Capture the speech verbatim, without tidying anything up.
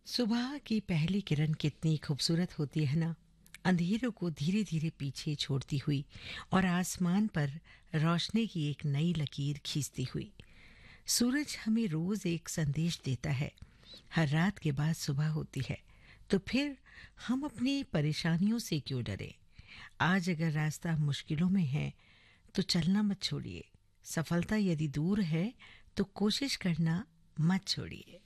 सुबह की पहली किरण कितनी खूबसूरत होती है ना। अंधेरों को धीरे धीरे पीछे छोड़ती हुई और आसमान पर रोशनी की एक नई लकीर खींचती हुई। सूरज हमें रोज एक संदेश देता है। हर रात के बाद सुबह होती है, तो फिर हम अपनी परेशानियों से क्यों डरें। आज अगर रास्ता मुश्किलों में है तो चलना मत छोड़िए। सफलता यदि दूर है तो कोशिश करना मत छोड़िए।